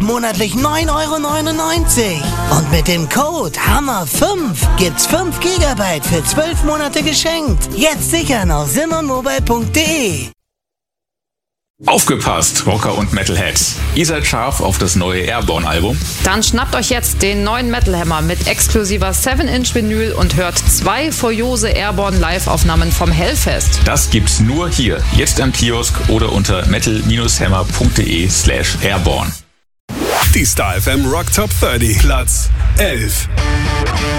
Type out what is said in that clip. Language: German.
monatlich 9,99 €. Und mit dem Code HAMMER5 gibt's 5 GB für 12 Monate geschenkt. Jetzt sichern auf simonmobile.de. Aufgepasst, Rocker und Metalheads. Ihr seid scharf auf das neue Airborne-Album? Dann schnappt euch jetzt den neuen Metal Hammer mit exklusiver 7-Inch-Vinyl und hört 2 furiose Airborne-Live-Aufnahmen vom Hellfest. Das gibt's nur hier, jetzt am Kiosk oder unter metal-hammer.de/airborne. Die Star FM Rock Top 30, Platz 11.